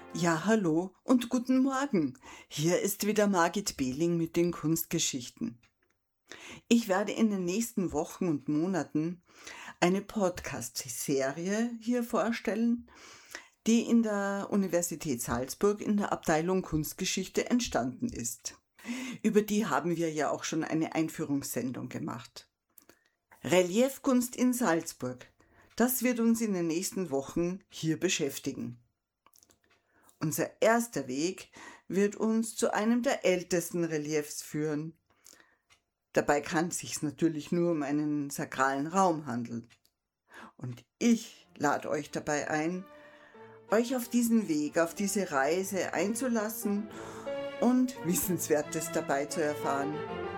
Ja, hallo und guten Morgen. Hier ist wieder Margit Behling mit den Kunstgeschichten. Ich werde in den nächsten Wochen und Monaten eine Podcast-Serie hier vorstellen, die in der Universität Salzburg in der Abteilung Kunstgeschichte entstanden ist. Über die haben wir ja auch schon eine Einführungssendung gemacht. Reliefkunst in Salzburg. Das wird uns in den nächsten Wochen hier beschäftigen. Unser erster Weg wird uns zu einem der ältesten Reliefs führen. Dabei kann es sich natürlich nur um einen sakralen Raum handeln. Und ich lade euch dabei ein, euch auf diesen Weg, auf diese Reise einzulassen und Wissenswertes dabei zu erfahren.